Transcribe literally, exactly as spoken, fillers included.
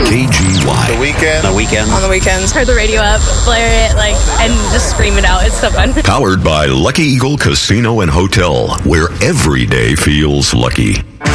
K G Y. The weekend. The weekend. On the weekends. Turn the radio up, blare it, like, and just scream it out. It's so fun. Powered by Lucky Eagle Casino and Hotel, where every day feels lucky.